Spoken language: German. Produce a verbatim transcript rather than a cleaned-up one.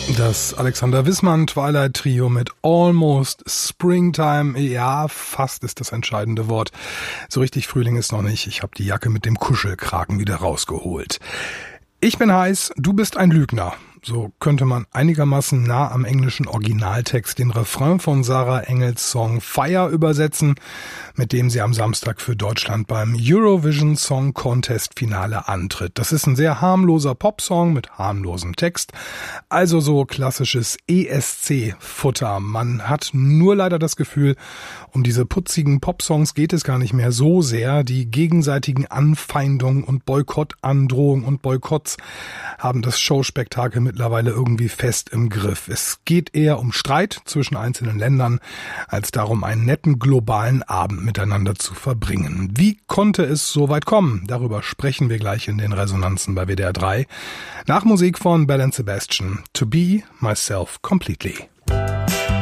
Das Alexander Wissmann Twilight Trio mit Almost Springtime. Ja, fast ist das entscheidende Wort. So richtig Frühling ist noch nicht. Ich habe die Jacke mit dem Kuschelkragen wieder rausgeholt. Ich bin heiß, du bist ein Lügner. So könnte man einigermaßen nah am englischen Originaltext den Refrain von Sarah Engels Song Fire übersetzen, mit dem sie am Samstag für Deutschland beim Eurovision Song Contest Finale antritt. Das ist ein sehr harmloser Popsong mit harmlosem Text, also so klassisches E S C-Futter. Man hat nur leider das Gefühl, um diese putzigen Popsongs geht es gar nicht mehr so sehr. Die gegenseitigen Anfeindungen und Boykottandrohungen und Boykotts haben das Showspektakel mittlerweile irgendwie fest im Griff. Es geht eher um Streit zwischen einzelnen Ländern, als darum, einen netten globalen Abend miteinander zu verbringen. Wie konnte es so weit kommen? Darüber sprechen wir gleich in den Resonanzen bei W D R drei. Nach Musik von Belle and Sebastian, To Be Myself Completely.